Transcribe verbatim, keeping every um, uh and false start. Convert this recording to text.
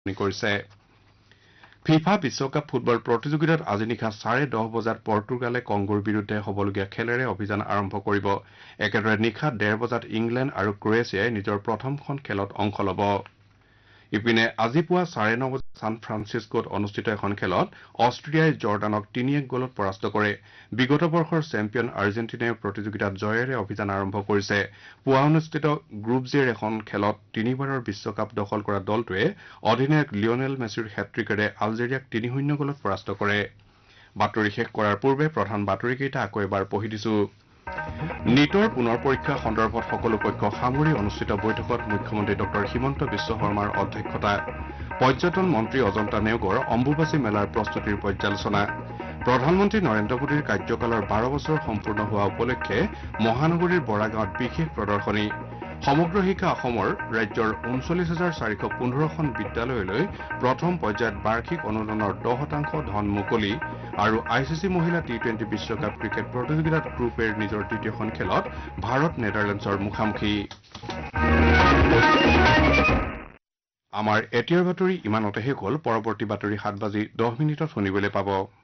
কৰিছে ফিফা বিশ্বকাপ ফুটবল প্ৰতিযোগিতাত আজি নিশা চাৰে দহ বজাত পৰ্তুগালে কংগোৰ বিৰুদ্ধে হ'বলগীয়া খেলেৰে অভিযান আৰম্ভ কৰিব একেদৰে নিশা ডেৰ বজাত ইংলেণ্ড আৰু ক্ৰৱেছিয়াই নিজৰ প্ৰথমখন খেলত অংশ ল'ব ইপিনে আজি পুৱা চাৰে ন বজাত সান ফ্ৰান্সিস্কোত অনুষ্ঠিত এখন খেলত অষ্ট্ৰিয়াই জৰ্ডানক তিনি এক গলত পৰাস্ত কৰে বিগত বৰ্ষৰ চেম্পিয়ন আৰ্জেণ্টিনাই প্ৰতিযোগিতাত জয়েৰে অভিযান আৰম্ভ কৰিছে পুৱা অনুষ্ঠিত গ্ৰুপ জেৰ এখন খেলত তিনিবাৰৰ বিশ্বকাপ দখল কৰা দলটোৱে অধিনায়ক লিঅনেল মেছিৰ হেট্ৰিকেৰে আলজেৰিয়াক তিনি শূন্য গলত পৰাস্ত কৰে বাতৰি শেষ কৰাৰ পূৰ্বে প্ৰধান বাতৰিকেইটা আকৌ এবাৰ পঢ়ি দিছো নিটৰ পুনৰ পৰীক্ষা সন্দৰ্ভত সকলো পক্ষ সামৰি অনুষ্ঠিত বৈঠকত মুখ্যমন্ত্ৰী ডক্টৰ হিমন্ত বিশ্ব শৰ্মাৰ অধ্যক্ষতা পৰ্যটন মন্ত্ৰী অজন্তা নেওগৰ অম্বুবাচী মেলাৰ প্ৰস্তুতিৰ পৰ্যালোচনা প্ৰধানমন্ত্ৰী নৰেন্দ্ৰ মোদীৰ কাৰ্যকালৰ বাৰ বছৰ সম্পূৰ্ণ হোৱা উপলক্ষে মহানগৰীৰ বৰাগাঁৱত বিশেষ প্ৰদৰ্শনী সমগ্ৰ শিক্ষা অসমৰ ৰাজ্যৰ ঊনচল্লিশ হাজাৰ চাৰিশ পোন্ধৰখন বিদ্যালয়লৈ প্ৰথম পৰ্যায়ত বাৰ্ষিক অনুদানৰ দহ শতাংশ ধন মুকলি আৰু আই চি চি মহিলা টি টুৱেণ্টি বিশ্বকাপ ক্ৰিকেট প্ৰতিযোগিতাত গ্ৰুপ এৰ নিজৰ দ্বিতীয়খন খেলত ভাৰত নেদাৰলেণ্ডছৰ মুখামুখি আমাৰ এতিয়াৰ বাতৰি ইমানতে শেষ হ'ল পৰৱৰ্তী বাতৰি সাত বাজি দহ মিনিটত শুনিবলৈ পাব